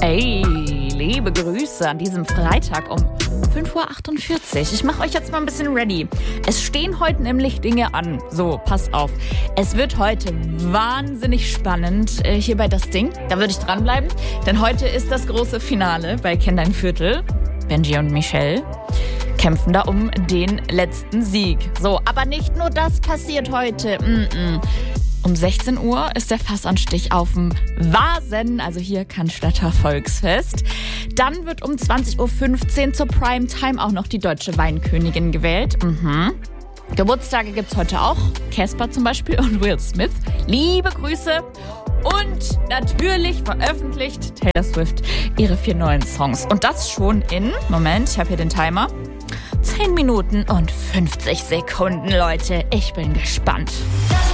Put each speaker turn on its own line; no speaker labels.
Ey, liebe Grüße an diesem Freitag um 5:48 Uhr. Ich mache euch jetzt mal ein bisschen ready. Es stehen heute nämlich Dinge an. So, passt auf. Es wird heute wahnsinnig spannend hier bei Das Ding. Da würde ich dranbleiben, denn heute ist das große Finale bei Kenn dein Viertel. Benji und Michelle kämpfen da um den letzten Sieg. So, aber nicht nur das passiert heute. Um 16 Uhr ist der Fassanstich auf dem Vasen, also hier Cannstatter Volksfest. Dann wird um 20:15 Uhr zur Primetime auch noch die deutsche Weinkönigin gewählt. Geburtstage gibt's heute auch. Casper zum Beispiel und Will Smith. Liebe Grüße. Und natürlich veröffentlicht Taylor Swift ihre 4 neuen Songs. Und das schon in, Moment, ich habe hier den Timer, 10 Minuten und 50 Sekunden, Leute. Ich bin gespannt.